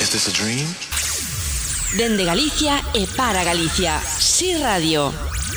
Was this a dream? Dende Galicia e para Galicia. Si Radio.